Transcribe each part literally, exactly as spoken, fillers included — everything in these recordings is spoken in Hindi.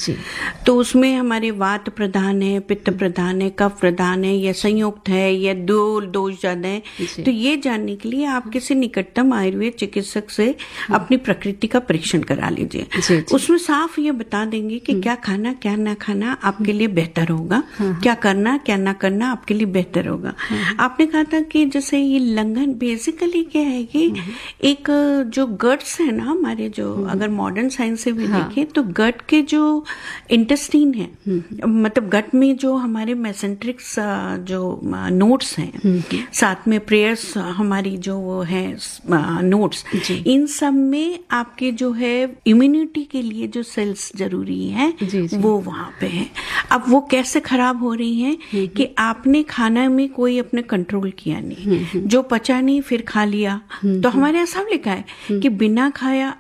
जी। तो उसमें हमारे वात प्रधान है, पित्त प्रधान है, कफ प्रधान है, या संयुक्त है, या दो दोष ज्यादा है। तो ये जानने के लिए आप किसी निकटतम आयुर्वेद चिकित्सक से अपनी प्रकृति का परीक्षण करा लीजिए। उसमें साफ ये बता देंगे कि क्या खाना क्या ना खाना आपके लिए बेहतर होगा, क्या करना क्या ना करना आपके लिए बेहतर होगा। आपने कहा था कि जैसे ये लंघन बेसिकली क्या है कि एक जो गट्स है ना हमारे, जो अगर मॉडर्न साइंस से भी देखें तो गट के जो इंटेस्टाइन है, मतलब गट में जो हमारे मेसेंट्रिक्स जो नोट्स हैं, साथ में प्रेयर्स हमारी जो वो है नोट्स, इन सब में आपके जो है इम्यूनिटी के लिए जो सेल्स जरूरी हैं वो वहां पे है। अब वो कैसे खराब हो रही हैं कि आपने खाना में कोई अपने कंट्रोल किया नहीं, जो पचा नहीं फिर खा लिया। तो हमारे यहाँ सब लिखा है कि बिना खाया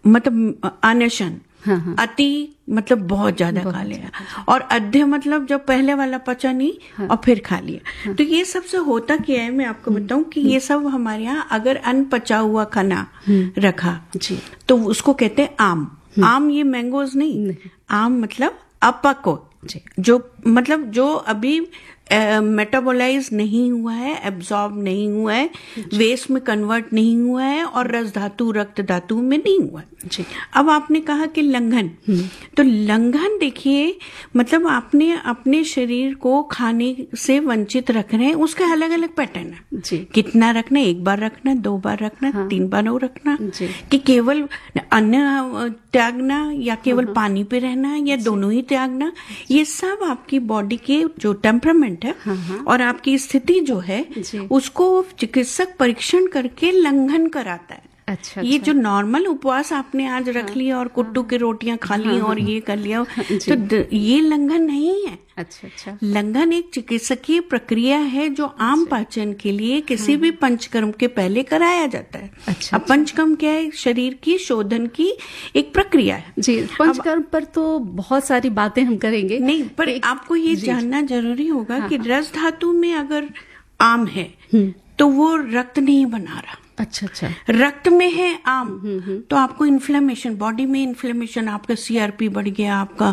मतलब अनशन, हाँ, हाँ। अति मतलब बहुत ज्यादा खा लिया, और अध्य मतलब जब पहले वाला पचा नहीं हाँ। और फिर खा लिया। हाँ। तो ये सबसे होता क्या है, मैं आपको बताऊं कि ये सब हमारे यहाँ अगर अनपचा हुआ खाना रखा जी, तो उसको कहते हैं आम। आम ये मैंगोज नहीं, नहीं। आम मतलब अपको, जो मतलब जो अभी मेटाबोलाइज uh, नहीं हुआ है, एब्जॉर्ब नहीं हुआ है, वेस्ट में कन्वर्ट नहीं हुआ है, और रस धातु रक्त धातु में नहीं हुआ है। अब आपने कहा कि लंघन, तो लंघन देखिए मतलब आपने अपने शरीर को खाने से वंचित रख रहे हैं, उसका अलग अलग पैटर्न है। कितना रखना, एक बार रखना, दो बार रखना, हाँ। तीन बार रखना, कि केवल अन्न त्यागना या केवल हाँ। पानी पे रहना या दोनों ही त्यागना, ये सब आपकी बॉडी के जो टेम्परामेंट है हाँ। और आपकी स्थिति जो है उसको चिकित्सक परीक्षण करके लंघन कराता है। अच्छा, ये अच्छा। जो नॉर्मल उपवास आपने आज रख हाँ, लिया और कुट्टू हाँ, की रोटियां खा ली हाँ, और ये कर लिया, तो ये लंघन नहीं है। अच्छा अच्छा। लंघन एक चिकित्सकीय प्रक्रिया है जो आम पाचन के लिए किसी हाँ, भी पंचकर्म के पहले कराया जाता है। अच्छा, अब पंचकर्म क्या है? शरीर की शोधन की एक प्रक्रिया है जी। पंचकर्म पर तो बहुत सारी बातें हम करेंगे, नहीं पर आपको ये जानना जरूरी होगा हाँ, कि रस धातु में अगर आम है तो वो रक्त नहीं बना रहा। अच्छा अच्छा। रक्त में है आम तो आपको इन्फ्लेमेशन, बॉडी में इन्फ्लेमेशन, आपका सीआरपी बढ़ गया, आपका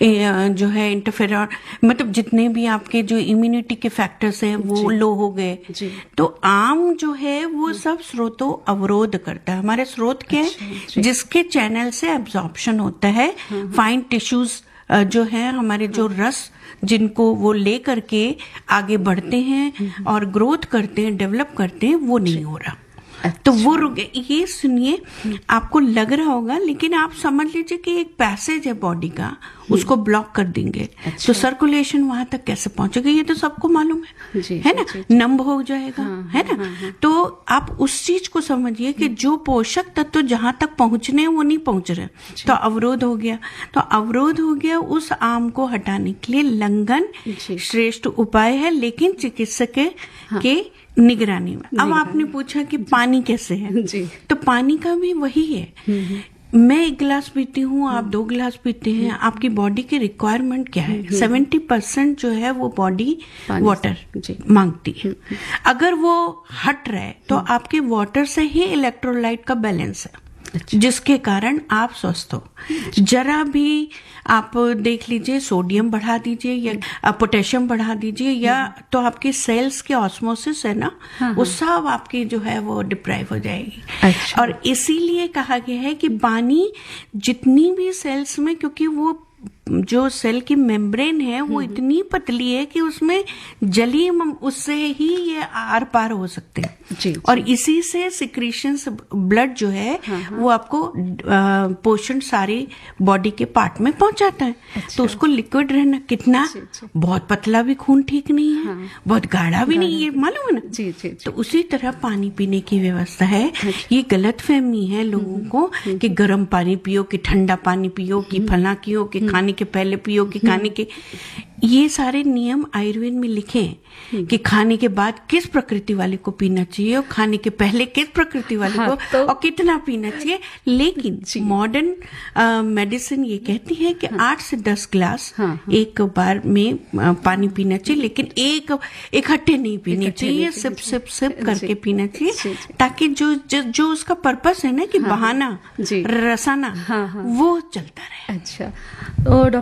जो है इंटरफेरॉन, मतलब जितने भी आपके जो इम्यूनिटी के फैक्टर्स हैं वो लो हो गए। तो आम जो है वो सब स्रोतों अवरोध करता है। हमारे स्रोत क्या है? जिसके चैनल से एब्जॉर्प्शन होता है, फाइन टिश्यूज जो है हमारे, जो रस जिनको वो ले करके आगे बढ़ते हैं और ग्रोथ करते हैं, डेवलप करते हैं, वो नहीं हो रहा। अच्छा। तो वो रुक, ये सुनिए, आपको लग रहा होगा लेकिन आप समझ लीजिए कि एक पैसेज है बॉडी का, उसको ब्लॉक कर देंगे। अच्छा। तो सर्कुलेशन वहां तक कैसे पहुंचेगा ये तो सबको मालूम है, जी, है ना, नंब हो जाएगा। हाँ, है ना। हाँ, हाँ, तो आप उस चीज को समझिए कि जो पोषक तत्व जहां तक पहुंचने हैं वो नहीं पहुंच रहे, तो अवरोध हो गया। तो अवरोध हो गया, उस आम को हटाने के लिए लंघन श्रेष्ठ उपाय है, लेकिन चिकित्सक के, हाँ। के निगरानी में। अब आपने पूछा कि पानी कैसे है जी। तो पानी का भी वही है। मैं एक गिलास पीती हूँ, आप दो गिलास पीते हैं, आपकी बॉडी की रिक्वायरमेंट क्या है? सेवेंटी परसेंट जो है वो बॉडी वाटर मांगती है। अगर वो हट रहा है तो आपके वाटर से ही इलेक्ट्रोलाइट का बैलेंस है, जिसके कारण आप स्वस्थ हो। जरा भी आप देख लीजिए, सोडियम बढ़ा दीजिए या पोटेशियम बढ़ा दीजिए, या तो आपके सेल्स के ऑस्मोसिस है ना, वो सब आपकी जो है वो डिप्राइव हो जाएगी। अच्छा। और इसीलिए कहा गया है कि पानी जितनी भी सेल्स में, क्योंकि वो जो सेल की मेम्ब्रेन है वो इतनी पतली है कि उसमें जली, उससे ही ये आर पार हो सकते हैं जी, जी। और इसी से सिक्रीशंस, ब्लड जो है हाँ, हाँ। वो आपको पोषण सारी बॉडी के पार्ट में पहुंचाता है। अच्छा। तो उसको लिक्विड रहना कितना, जी, जी। बहुत पतला भी खून ठीक नहीं है, हाँ। बहुत गाढ़ा भी नहीं, ये मालूम है ना जी, जी, जी। तो उसी तरह पानी पीने की व्यवस्था है। ये गलतफहमी है लोगों को कि गर्म पानी पियो, कि ठंडा पानी पियो, कि फला पियो, कि खाने के पहले पियो, कि खाने के, ये सारे नियम आयुर्वेद में लिखे हैं कि खाने के बाद किस प्रकृति वाले को पीना चाहिए और खाने के पहले किस प्रकृति वाले हाँ, को तो, और कितना पीना चाहिए। लेकिन मॉडर्न मेडिसिन ये कहती है कि हाँ, आठ से दस गिलास हाँ, हाँ, एक बार में आ, पानी पीना चाहिए, लेकिन एक इकट्ठे नहीं पीने चाहिए, सिप सिप सिप करके पीना चाहिए, ताकि जो, जो जो उसका पर्पस है ना कि हाँ, बहाना रसाना हाँ, हाँ, वो चलता रहे। अच्छा। तो